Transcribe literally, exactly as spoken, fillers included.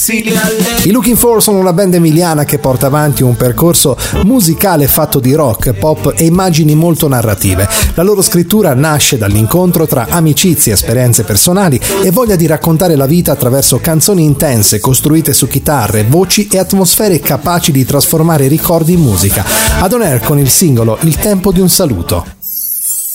I Looking For sono una band emiliana che porta avanti un percorso musicale fatto di rock, pop e immagini molto narrative. La loro scrittura nasce dall'incontro tra amicizie, esperienze personali e voglia di raccontare la vita attraverso canzoni intense costruite su chitarre, voci e atmosfere capaci di trasformare ricordi in musica. Ad On Air con il singolo Il tempo di un saluto.